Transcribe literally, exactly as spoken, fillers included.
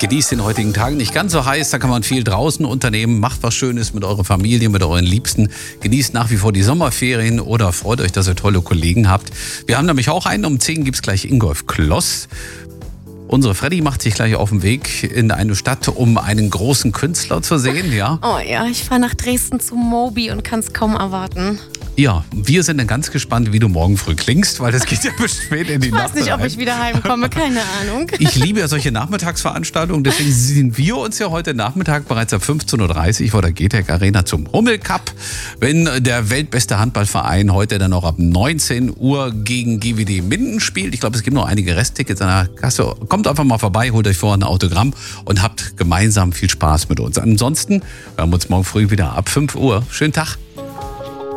Genießt den heutigen Tag, nicht ganz so heiß, da kann man viel draußen unternehmen, macht was Schönes mit eurer Familie, mit euren Liebsten, genießt nach wie vor die Sommerferien oder freut euch, dass ihr tolle Kollegen habt. Wir haben nämlich auch einen, um zehn gibt es gleich Ingolf Kloss. Unsere Freddy macht sich gleich auf den Weg in eine Stadt, um einen großen Künstler zu sehen, ja? Oh ja, ich fahre nach Dresden zu Moby und kann es kaum erwarten. Ja, wir sind dann ganz gespannt, wie du morgen früh klingst, weil das geht ja bis spät in die Nacht. Ich weiß nicht, ob ich wieder heimkomme, keine Ahnung. Ich liebe ja solche Nachmittagsveranstaltungen, deswegen sehen wir uns ja heute Nachmittag bereits ab fünfzehn Uhr dreißig vor der G T E C Arena zum Hummel Cup, wenn der weltbeste Handballverein heute dann auch ab neunzehn Uhr gegen G W D Minden spielt. Ich glaube, es gibt noch einige Resttickets an der Kasse. Kommt einfach mal vorbei, holt euch vorher ein Autogramm und habt gemeinsam viel Spaß mit uns. Ansonsten hören wir uns morgen früh wieder ab fünf Uhr. Schönen Tag.